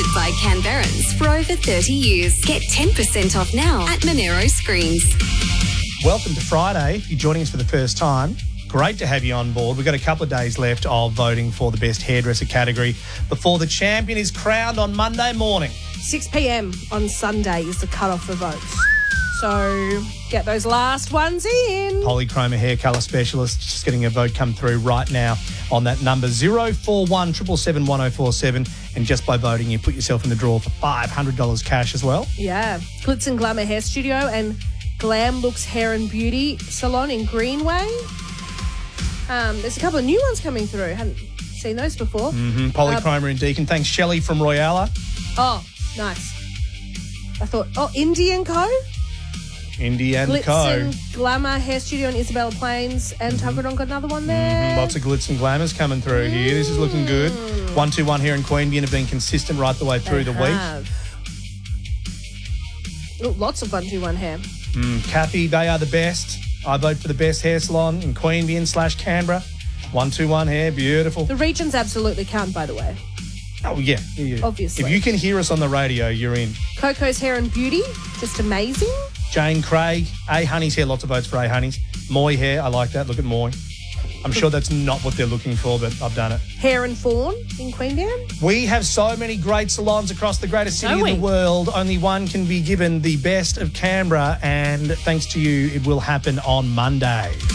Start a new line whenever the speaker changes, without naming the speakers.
Trusted by Canberrans for over 30 years. Get 10% off now at Monero Screens.
Welcome to Friday. If you're joining us for the first time, great to have you on board. We've got a couple of days left of voting for the best hairdresser category before the champion is crowned on Monday morning.
6 p.m. on Sunday is the cut-off for votes. So get those last ones in.
Polychroma hair colour specialist, just getting a vote come through right now on that number 041 777 1047. And just by voting, you put yourself in the draw for $500 cash as well.
Yeah. Glitz and Glamour Hair Studio and Glam Looks Hair and Beauty Salon in Greenway. There's a couple of new ones coming through. Hadn't seen those before.
Polychroma in Deakin. Thanks, Shelley from Royala.
Oh, nice. I thought, Indie & Co.
Indie and
Glitz
Co.
and Glamour Hair Studio in Isabella Plains and Tuggeranong got another one there.
Lots of glitz and glamours coming through here. This is looking good. 121 here in Queanbeyan have been consistent right the way through the week.
Look, lots of 121 hair.
Kathy, they are the best. I vote for the best hair salon in Queanbeyan/Canberra. 121 hair, beautiful.
The regions absolutely count, by the way.
Oh, yeah.
Obviously.
If you can hear us on the radio, you're in.
Coco's Hair and Beauty, just amazing.
Jane Craig, A Honey's hair, lots of votes for A Honey's. Moy hair, I like that. Look at Moy. I'm sure that's not what they're looking for, but I've done it.
Hair and Fawn in Queanbeyan.
We have so many great salons across the greatest city in the world. Only one can be given the best of Canberra, and thanks to you, it will happen on Monday.